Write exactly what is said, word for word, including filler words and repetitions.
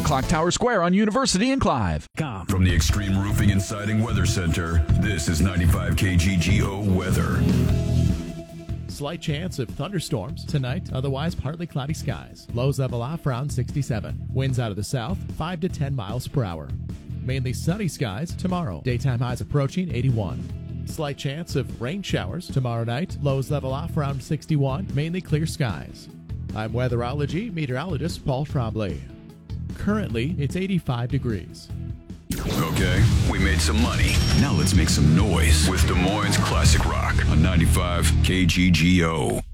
Clock Tower Square on University and Clive. From the Extreme Roofing and Siding Weather Center, this is ninety-five K G G O weather. Slight chance of thunderstorms tonight, otherwise partly cloudy skies. Lows level off around sixty-seven. Winds out of the south, five to ten miles per hour. Mainly sunny skies tomorrow. Daytime highs approaching eighty-one. Slight chance of rain showers tomorrow night. Lows level off around sixty-one. Mainly clear skies. I'm weatherology meteorologist Paul Trombley. Currently, it's eighty-five degrees. Okay, we made some money. Now let's make some noise with Des Moines Classic Rock on ninety-five K G G O.